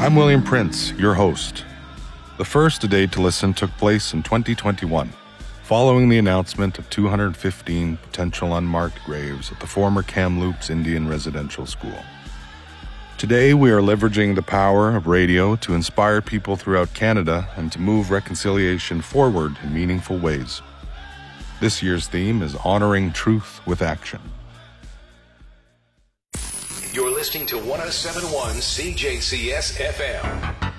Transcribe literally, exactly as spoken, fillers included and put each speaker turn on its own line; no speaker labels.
I'm William Prince, your host. The first A Day to Listen took place in twenty twenty-one, following the announcement of two hundred fifteen potential unmarked graves at the former Kamloops Indian Residential School. Today, we are leveraging the power of radio to inspire people throughout Canada and to move reconciliation forward in meaningful ways. This year's theme is Honoring Truth with Action.
You're listening to one oh seven point one C J C S F M.